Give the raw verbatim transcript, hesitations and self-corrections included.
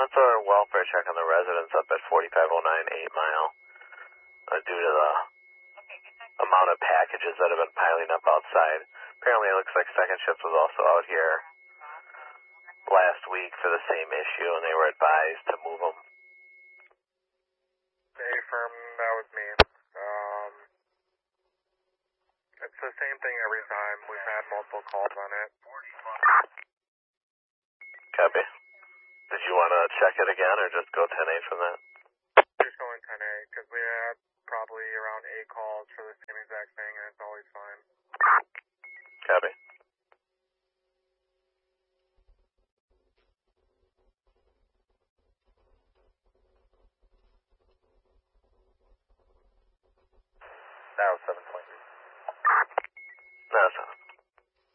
it's a welfare check on the residents up at forty-five oh nine eight Mile uh, due to the amount of packages that have been piling up outside. Apparently it looks like Second Shift was also out here last week for the same issue, and they were advised to move them. Hey, firm, that was me. Um, it's the same thing every time. We've had multiple calls on it. Copy. Did you want to check it again, or just go ten eight from that? Just going ten eight, because we had probably around eight calls for the same exact thing, and it's always fine. Copy.